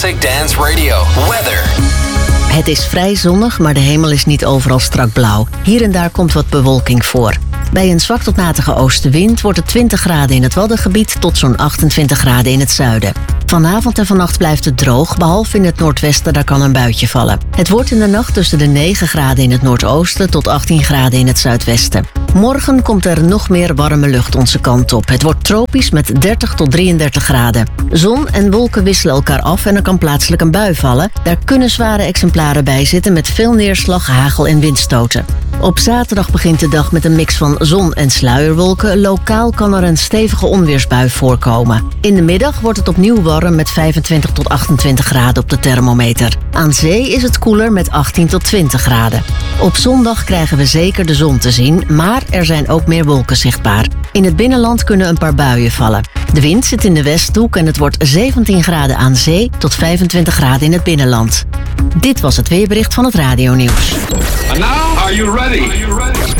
Classic Dance Radio. Weather. Het is vrij zonnig, maar de hemel is niet overal strak blauw. Hier en daar komt wat bewolking voor. Bij een zwak tot matige oostenwind wordt het 20 graden in het Waddengebied tot zo'n 28 graden in het zuiden. Vanavond en vannacht blijft het droog, behalve in het noordwesten, daar kan een buitje vallen. Het wordt in de nacht tussen de 9 graden in het noordoosten tot 18 graden in het zuidwesten. Morgen komt er nog meer warme lucht onze kant op. Het wordt tropisch met 30 tot 33 graden. Zon en wolken wisselen elkaar af en er kan plaatselijk een bui vallen. Daar kunnen zware exemplaren bij zitten met veel neerslag, hagel en windstoten. Op zaterdag begint de dag met een mix van zon en sluierwolken. Lokaal kan er een stevige onweersbui voorkomen. In de middag wordt het opnieuw warm met 25 tot 28 graden op de thermometer. Aan zee is het koeler met 18 tot 20 graden. Op zondag krijgen we zeker de zon te zien, maar er zijn ook meer wolken zichtbaar. In het binnenland kunnen een paar buien vallen. De wind zit in de westhoek en het wordt 17 graden aan zee tot 25 graden in het binnenland. Dit was het weerbericht van het Radio Nieuws. And now, are you ready?